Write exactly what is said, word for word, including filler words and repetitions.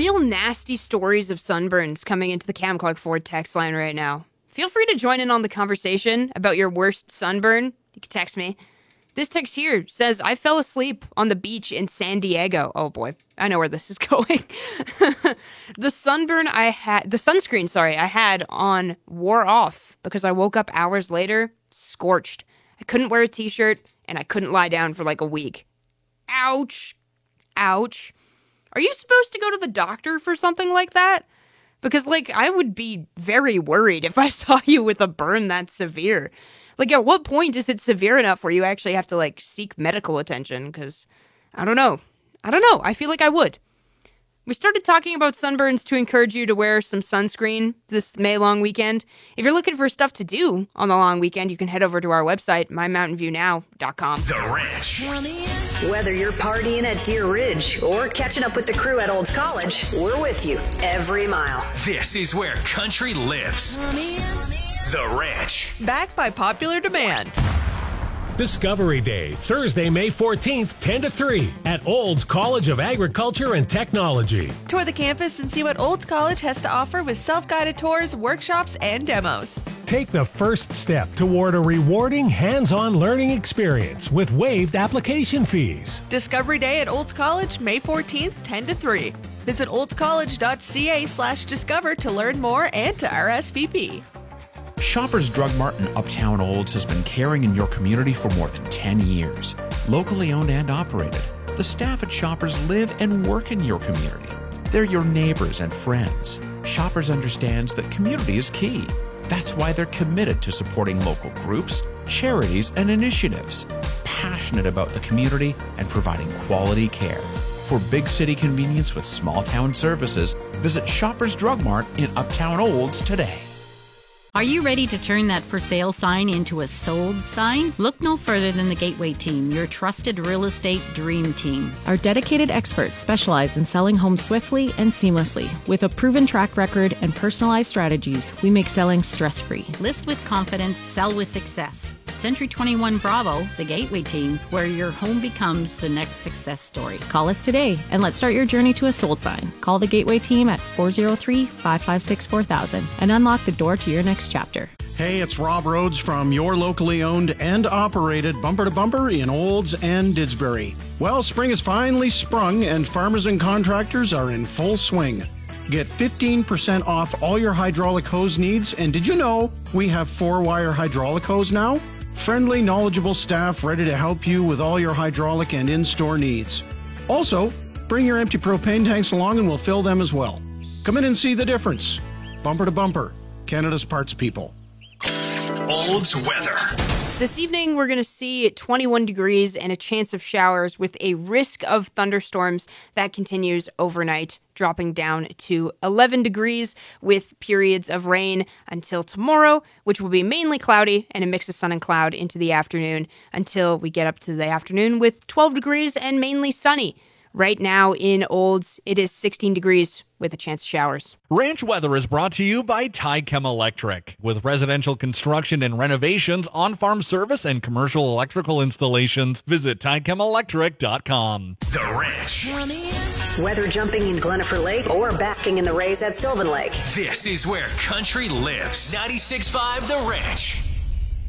real nasty stories of sunburns coming into the Cam Clark Ford text line right now. Feel free to join in on the conversation about your worst sunburn. You can text me. This text here says, I fell asleep on the beach in San Diego. Oh boy, I know where this is going. The sunburn I had, the sunscreen, sorry, I had on wore off because I woke up hours later, scorched. I couldn't wear a t-shirt and I couldn't lie down for like a week. Ouch. Ouch. Are you supposed to go to the doctor for something like that? Because like, I would be very worried if I saw you with a burn that severe. Like, at what point is it severe enough where you actually have to, like, seek medical attention? Because, I don't know. I don't know. I feel like I would. We started talking about sunburns to encourage you to wear some sunscreen this May long weekend. If you're looking for stuff to do on the long weekend, you can head over to our website, my mountain view now dot com. The Ranch. Whether you're partying at Deer Ridge or catching up with the crew at Olds College, we're with you every mile. This is where country lives. The Ranch. Back by popular demand. Discovery Day, Thursday, May fourteenth, ten to three at Olds College of Agriculture and Technology. Tour the campus and see what Olds College has to offer with self-guided tours, workshops, and demos. Take the first step toward a rewarding hands-on learning experience with waived application fees. Discovery Day at Olds College, May fourteenth, ten to three. Visit oldscollege.ca slash discover to learn more and to R S V P. Shoppers Drug Mart in Uptown Olds has been caring in your community for more than ten years. Locally owned and operated, the staff at Shoppers live and work in your community. They're your neighbors and friends. Shoppers understands that community is key. That's why they're committed to supporting local groups, charities, and initiatives, passionate about the community and providing quality care. For big city convenience with small town services, visit Shoppers Drug Mart in Uptown Olds today. Are you ready to turn that for sale sign into a sold sign? Look no further than the Gateway Team, your trusted real estate dream team. Our dedicated experts specialize in selling homes swiftly and seamlessly. With a proven track record and personalized strategies, we make selling stress-free. List with confidence, sell with success. Century twenty-one Bravo, the Gateway Team, where your home becomes the next success story. Call us today and let's start your journey to a sold sign. Call the Gateway Team at four oh three, five five six, four thousand and unlock the door to your next chapter. Hey, it's Rob Rhodes from your locally owned and operated Bumper to Bumper in Olds and Didsbury. Well, spring has finally sprung and farmers and contractors are in full swing. Get fifteen percent off all your hydraulic hose needs, and did you know we have four-wire hydraulic hose now? Friendly, knowledgeable staff ready to help you with all your hydraulic and in-store needs. Also, bring your empty propane tanks along and we'll fill them as well. Come in and see the difference. Bumper to Bumper, Canada's parts people. Olds weather. This evening, we're going to see twenty-one degrees and a chance of showers with a risk of thunderstorms that continues overnight, dropping down to eleven degrees with periods of rain until tomorrow, which will be mainly cloudy and a mix of sun and cloud into the afternoon until we get up to the afternoon with twelve degrees and mainly sunny. Right now in Olds, it is sixteen degrees with a chance of showers. Ranch weather is brought to you by Tychem Electric. With residential construction and renovations, on-farm service, and commercial electrical installations, visit Tychem Electric dot com. The Ranch. Whether jumping in Glenifer Lake or basking in the rays at Sylvan Lake. This is where country lives. ninety-six point five The Ranch.